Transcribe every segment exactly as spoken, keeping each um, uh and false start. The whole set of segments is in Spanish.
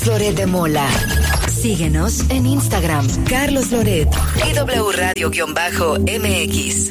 Loret de Mola. Síguenos en Instagram, Carlos Loret y W Radio-M X.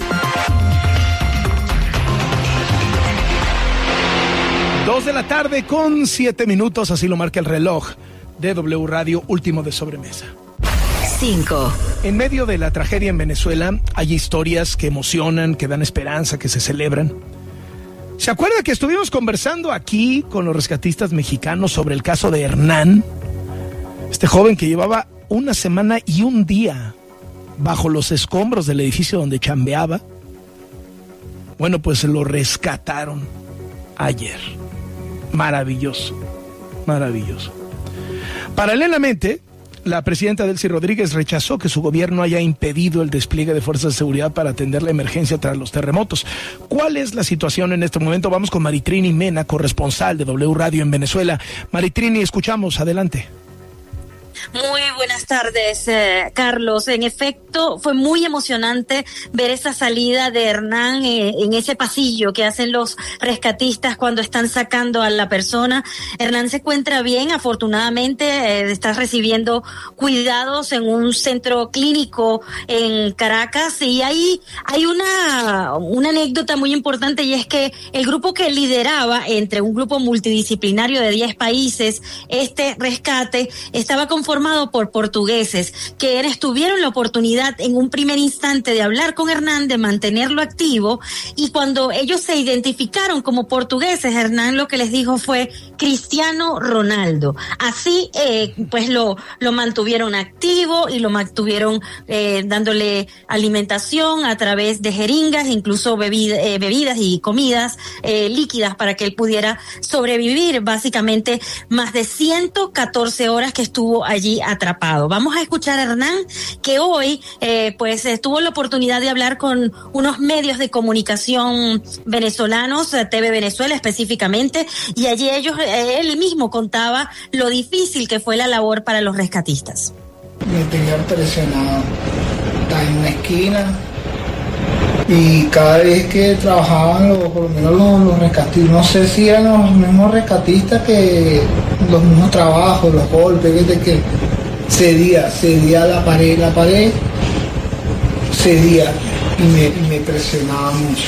Dos de la tarde con siete minutos, así lo marca el reloj de W Radio, último de sobremesa. Cinco. En medio de la tragedia en Venezuela, hay historias que emocionan, que dan esperanza, que se celebran. ¿Se acuerda que estuvimos conversando aquí con los rescatistas mexicanos sobre el caso de Hernán? Este joven que llevaba una semana y un día bajo los escombros del edificio donde chambeaba. Bueno, pues lo rescataron ayer. Maravilloso, maravilloso. Paralelamente, la presidenta Delcy Rodríguez rechazó que su gobierno haya impedido el despliegue de fuerzas de seguridad para atender la emergencia tras los terremotos. ¿Cuál es la situación en este momento? Vamos con Maritrini Mena, corresponsal de W Radio en Venezuela. Maritrini, escuchamos, adelante. Muy buenas tardes, eh, Carlos. En efecto, fue muy emocionante ver esa salida de Hernán eh, en ese pasillo que hacen los rescatistas cuando están sacando a la persona. Hernán se encuentra bien, afortunadamente, eh, está recibiendo cuidados en un centro clínico en Caracas, y ahí hay una, una anécdota muy importante, y es que el grupo que lideraba, entre un grupo multidisciplinario de diez países, este rescate estaba conformado por portugueses, quienes tuvieron la oportunidad en un primer instante de hablar con Hernán, de mantenerlo activo, y cuando ellos se identificaron como portugueses, Hernán lo que les dijo fue Cristiano Ronaldo. Así eh, pues lo, lo mantuvieron activo y lo mantuvieron eh, dándole alimentación a través de jeringas, incluso bebida, eh, bebidas y comidas eh, líquidas para que él pudiera sobrevivir básicamente más de ciento catorce horas que estuvo allí atrapado. Vamos a escuchar a Hernán, que hoy eh, pues tuvo la oportunidad de hablar con unos medios de comunicación venezolanos, T V Venezuela específicamente, y allí ellos, eh, él mismo contaba lo difícil que fue la labor para los rescatistas. Me tenían presionado, estaba en una esquina, y cada vez que trabajaban, los, por lo menos los, los rescatistas, no sé si eran los mismos rescatistas que los mismos trabajos, los golpes, de que cedía, cedía la pared, la pared cedía y me, y me presionaba mucho.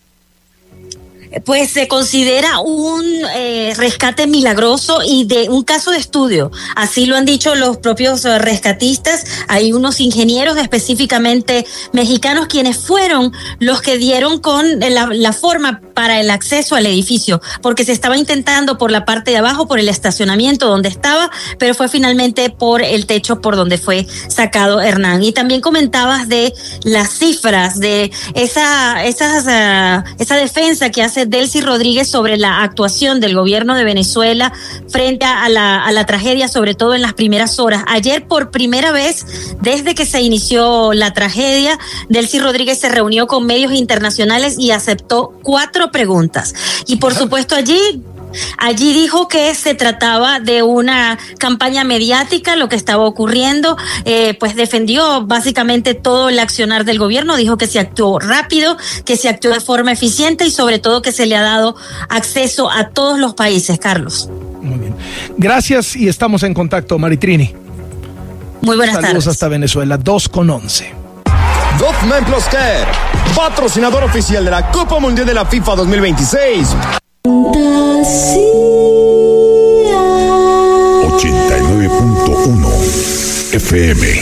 Pues se considera un eh, rescate milagroso y de un caso de estudio. Así lo han dicho los propios uh, rescatistas. Hay unos ingenieros específicamente mexicanos quienes fueron los que dieron con la, la forma para el acceso al edificio, porque se estaba intentando por la parte de abajo, por el estacionamiento donde estaba, pero fue finalmente por el techo por donde fue sacado Hernán. Y también comentabas de las cifras, de esa, esas, uh, esa defensa que hace Delcy Rodríguez sobre la actuación del gobierno de Venezuela frente a la, a la tragedia, sobre todo en las primeras horas. Ayer, por primera vez desde que se inició la tragedia, Delcy Rodríguez se reunió con medios internacionales y aceptó cuatro preguntas. Y por supuesto allí Allí dijo que se trataba de una campaña mediática, lo que estaba ocurriendo, eh, pues defendió básicamente todo el accionar del gobierno, dijo que se actuó rápido, que se actuó de forma eficiente y sobre todo que se le ha dado acceso a todos los países, Carlos. Muy bien. Gracias y estamos en contacto, Maritrini. Muy buenas Saludos tardes. hasta Venezuela, dos con once. Dogman Plus Care, patrocinador oficial de la Copa Mundial de la FIFA dos mil veintiséis. ochenta y nueve punto uno F M.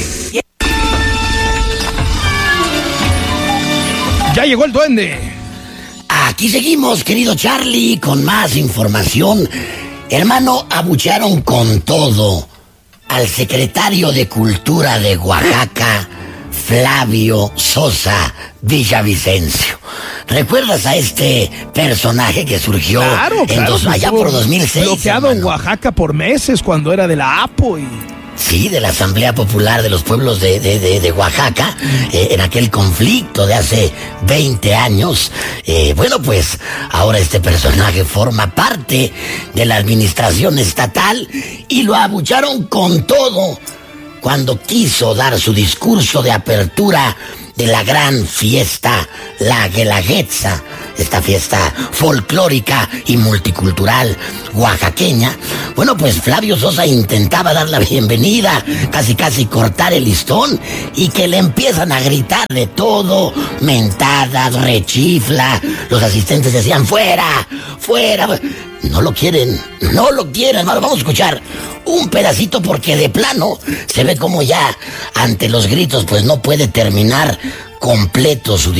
Ya llegó el duende. Aquí seguimos, querido Charlie, con más información. Hermano, abuchearon con todo al secretario de Cultura de Oaxaca, Flavio Sosa Villavicencio. ¿Recuerdas a este personaje que surgió claro, en claro, dos, allá por dos mil seis? Bloqueado en Oaxaca por meses cuando era de la A P O y... Sí, de la Asamblea Popular de los Pueblos de, de, de, de Oaxaca, eh, en aquel conflicto de hace veinte años. Eh, bueno, pues ahora este personaje forma parte de la administración estatal y lo abucharon con todo cuando quiso dar su discurso de apertura de la gran fiesta, la Guelaguetza, esta fiesta folclórica y multicultural oaxaqueña. Bueno, pues Flavio Sosa intentaba dar la bienvenida, casi casi cortar el listón, y que le empiezan a gritar de todo, mentadas, rechifla. Los asistentes decían, fuera, fuera. No lo quieren, no lo quieren, hermano. Vamos a escuchar un pedacito porque de plano se ve como ya ante los gritos pues no puede terminar completo su